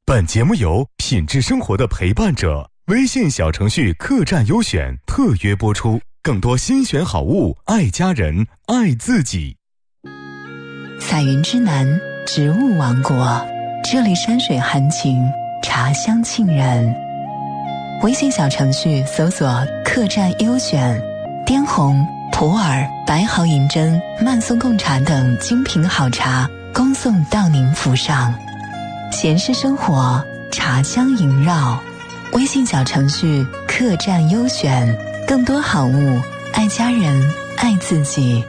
本节目由品质生活的陪伴者微信小程序客栈优选特约播出，更多新选好物，爱家人，爱自己。 彩云之南，植物王国，这里山水含情，茶香沁人。微信小程序搜索客栈优选，滇红、普洱、白毫银针、曼松贡茶等精品好茶恭送到您府上。闲适生活，茶香萦绕。微信小程序客栈优选，更多好物，爱家人，爱自己。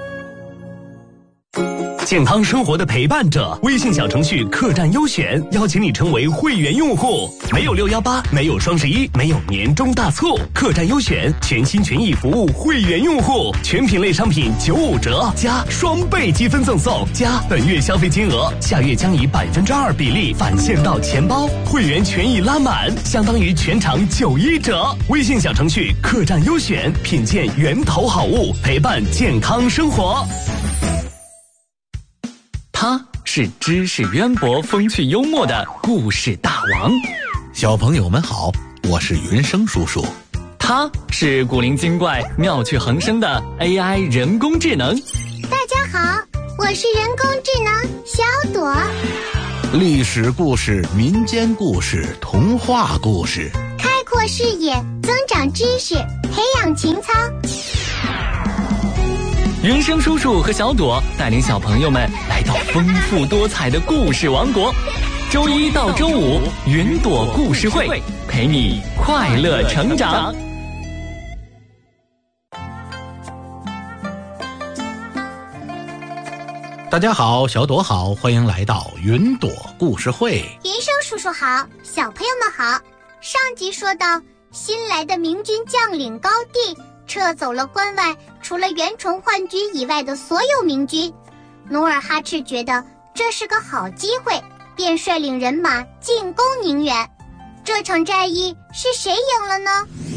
健康生活的陪伴者，微信小程序客栈优选邀请你成为会员用户，没有618，没有双11，没有年终大促，客栈优选全心全意服务会员用户，全品类商品95折加双倍积分赠送，加本月消费金额，下月将以2%比例返现到钱包，会员权益拉满，相当于全场91折。微信小程序客栈优选，品鉴源头好物，陪伴健康生活。 他是知识渊博、风趣幽默的故事大王。 小朋友们好，我是云生叔叔。 他是古灵精怪、妙趣横生的 AI 人工智能。 大家好，我是人工智能小朵。 历史故事、民间故事、童话故事， 开阔视野，增长知识，培养情操。 云生叔叔和小朵带领小朋友们来到丰富多彩的故事王国。周一到周五，云朵故事会，陪你快乐成长。 大家好，小朵好，欢迎来到云朵故事会。 云生叔叔好，小朋友们好。上集说到，新来的明军将领高帝撤走了关外除了袁崇焕军以外的所有明军，努尔哈赤觉得这是个好机会，便率领人马进攻宁远。这场战役是谁赢了呢？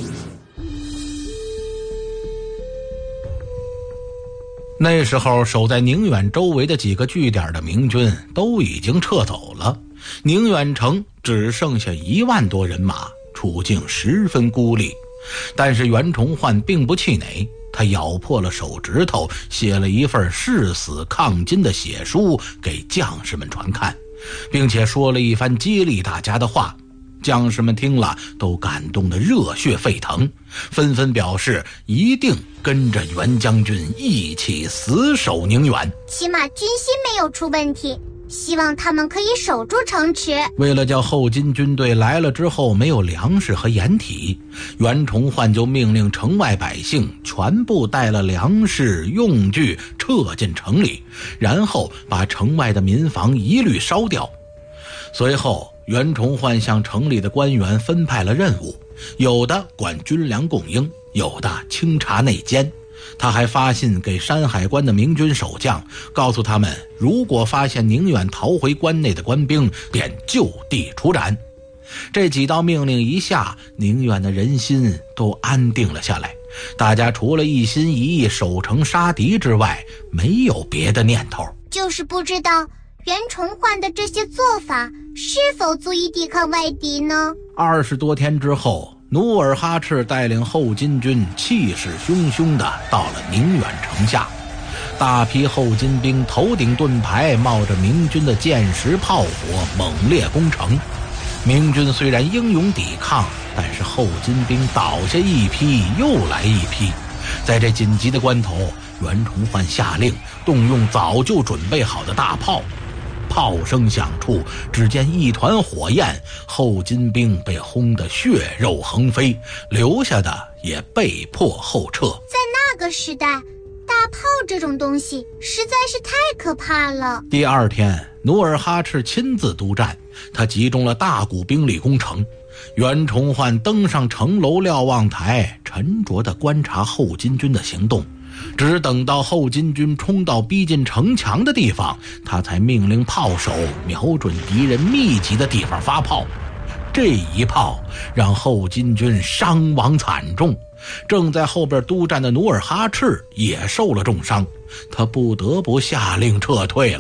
那时候守在宁远周围的几个据点的明军都已经撤走了，宁远城只剩下1万多人马，处境十分孤立。但是袁崇焕并不气馁，他咬破了手指头，写了一份誓死抗金的血书给将士们传看，并且说了一番激励大家的话。将士们听了都感动得热血沸腾，纷纷表示一定跟着袁将军一起死守宁远。 起码军心没有出问题，希望他们可以守住城池。 为了叫后金军队来了之后没有粮食和掩体，袁崇焕就命令城外百姓全部带了粮食用具撤进城里，然后把城外的民房一律烧掉。随后袁崇焕向城里的官员分派了任务，有的管军粮供应，有的清查内奸。他还发信给山海关的明军守将，告诉他们如果发现宁远逃回关内的官兵，便就地处斩。这几道命令一下，宁远的人心都安定了下来，大家除了一心一意守城杀敌之外，没有别的念头。 就是不知道袁崇焕的这些做法是否足以抵抗外敌呢？20 多天之后，努尔哈赤带领后金军气势汹汹地到了宁远城下，大批后金兵头顶盾牌，冒着明军的箭石炮火猛烈攻城。明军虽然英勇抵抗，但是后金兵倒下一批又来一批。在这紧急的关头，袁崇焕下令动用早就准备好的大炮。炮声响处，只见一团火焰，后金兵被轰得血肉横飞，留下的也被迫后撤。 在那个时代，大炮这种东西实在是太可怕了。 第二天，努尔哈赤亲自督战，他集中了大股兵力攻城。袁崇焕登上城楼瞭望台，沉着地观察后金军的行动。只等到后金军冲到逼近城墙的地方，他才命令炮手瞄准敌人密集的地方发炮。这一炮让后金军伤亡惨重，正在后边督战的努尔哈赤也受了重伤，他不得不下令撤退了。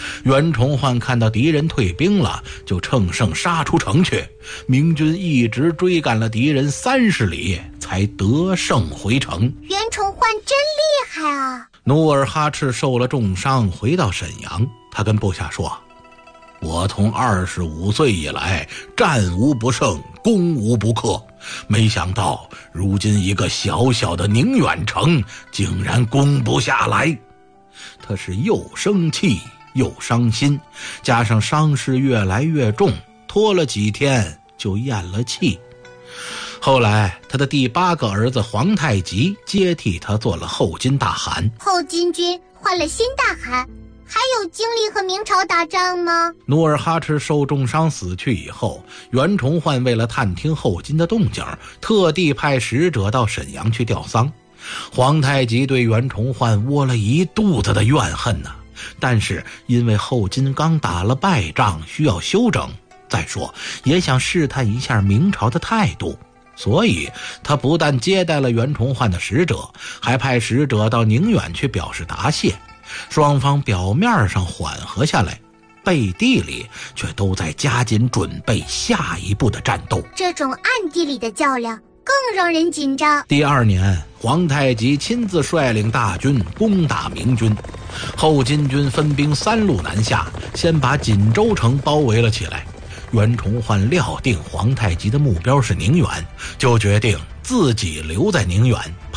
袁崇焕看到敌人退兵了，就乘胜杀出城去。明军一直追赶了敌人30里，才得胜回城。 袁崇焕真厉害啊！ 努尔哈赤受了重伤，回到沈阳，他跟部下说：“我从25岁以来，战无不胜，攻无不克，没想到如今一个小小的宁远城竟然攻不下来。”他是又生气又伤心，加上伤势越来越重，拖了几天就咽了气。后来他的第8个儿子皇太极接替他做了后金大汗。 后金军换了新大汗，还有精力和明朝打仗吗？ 努尔哈赤受重伤死去以后，袁崇焕为了探听后金的动静，特地派使者到沈阳去吊丧。皇太极对袁崇焕窝了一肚子的怨恨呢，但是因为后金刚打了败仗，需要休整，再说也想试探一下明朝的态度，所以他不但接待了袁崇焕的使者，还派使者到宁远去表示答谢。双方表面上缓和下来，背地里却都在加紧准备下一步的战斗。 这种暗地里的较量更让人紧张。 第2年，皇太极亲自率领大军攻打明军，后金军分兵3路南下，先把锦州城包围了起来。袁崇焕料定皇太极的目标是宁远，就决定自己留在宁远，